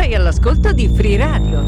Sei all'ascolto di Free Radio.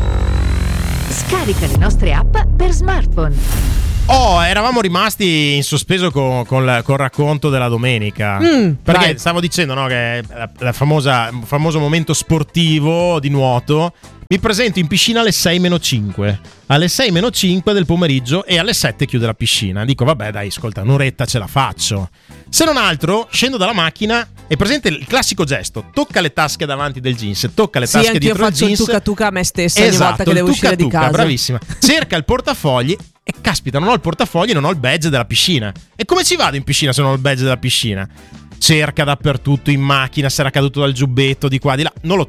Scarica le nostre app per smartphone. Eravamo rimasti in sospeso col racconto della domenica. Perché vai. stavo dicendo, no, che il famoso momento sportivo di nuoto. Mi presento in piscina alle 6-5. Alle 6-5 del pomeriggio e alle 7 chiude la piscina. Dico, vabbè, dai, ascolta, un'oretta ce la faccio. Se non altro, scendo dalla macchina e presente il classico gesto: tocca le tasche davanti del jeans, tocca le tasche dietro il jeans. Sì, anch'io faccio il tuca a me stessa ogni Esatto, volta che devo uscire di casa. Bravissima. Cerca il portafogli e caspita, non ho il portafogli, non ho il badge della piscina. E come ci vado in piscina se non ho il badge della piscina? Cerca dappertutto, in macchina, se era caduto dal giubbetto, di qua, di là. Non lo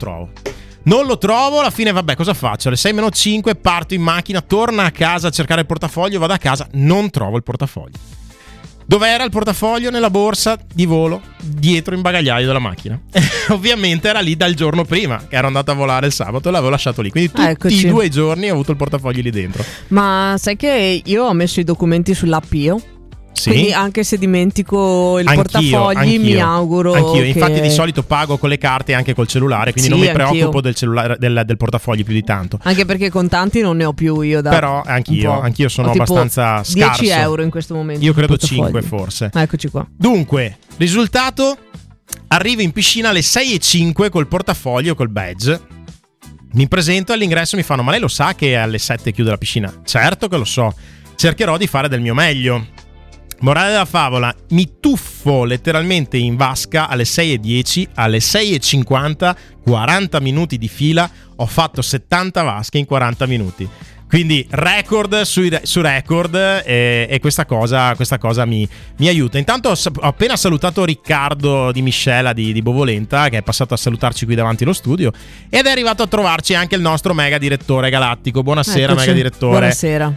trovo, alla fine vabbè, cosa faccio? Alle 6-5 parto in macchina, torno a casa a cercare il portafoglio, vado a casa, non trovo il portafoglio. Dov'era il portafoglio? Nella borsa di volo, dietro in bagagliaio della macchina. Ovviamente era lì dal giorno prima, che ero andato a volare il sabato e l'avevo lasciato lì. Quindi tutti i 2 giorni ho avuto il portafoglio lì dentro. Ma sai che io ho messo i documenti sull'app io? Sì. Quindi anche se dimentico il portafogli mi auguro anch'io. che... Infatti di solito pago con le carte e anche col cellulare, quindi sì, non mi preoccupo del cellulare, del portafoglio più di tanto. Anche perché contanti non ne ho più io da però anch'io sono ho tipo abbastanza scarso. 10 euro in questo momento. Io credo 5 forse. Eccoci qua. Dunque, risultato: arrivo in piscina alle 6:05 col portafoglio, col badge. Mi presento all'ingresso, mi fanno: ma lei lo sa che alle 7 chiude la piscina? Certo che lo so. Cercherò di fare del mio meglio. Morale della favola: mi tuffo letteralmente in vasca alle 6:10, alle 6:50, 40 minuti di fila, ho fatto 70 vasche in 40 minuti. Quindi record su record, e questa cosa mi aiuta. Intanto ho appena salutato Riccardo di Miscela di Bovolenta, che è passato a salutarci qui davanti allo studio, ed è arrivato a trovarci anche il nostro mega direttore galattico. Buonasera. Eccoci. Mega direttore. Buonasera.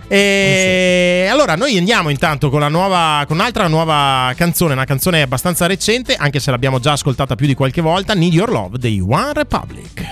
E allora noi andiamo intanto con un'altra nuova canzone, una canzone abbastanza recente, anche se l'abbiamo già ascoltata più di qualche volta, Need Your Love dei One Republic.